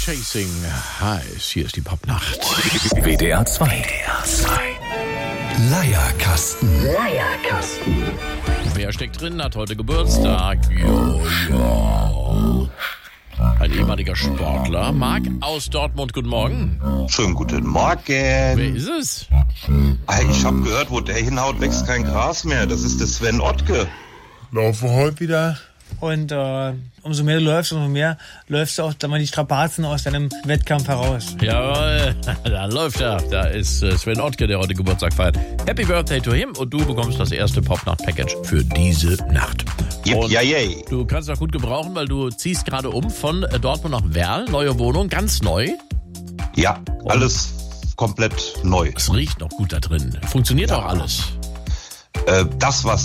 Chasing Highs. Hier ist die Popnacht. WDR 2. Leierkasten. Wer steckt drin, hat heute Geburtstag? Jojo. Ein ehemaliger Sportler. Marc aus Dortmund, guten Morgen. Schönen guten Morgen. Wer ist es? Ich habe gehört, wo der hinhaut, wächst kein Gras mehr. Das ist der Sven Ottke. Laufe heute wieder. Und umso mehr du läufst, umso mehr läufst du auch dann mal die Strapazen aus deinem Wettkampf heraus. Jawohl, da läuft er. Da ist Sven Ottke, der heute Geburtstag feiert. Happy Birthday to him und du bekommst das erste Popnacht-Package für diese Nacht. Und Yay. du kannst auch gut gebrauchen, weil du ziehst gerade um von Dortmund nach Werl. Neue Wohnung, ganz neu. Ja, alles komplett neu. Es riecht noch gut da drin. Funktioniert auch alles. Das, was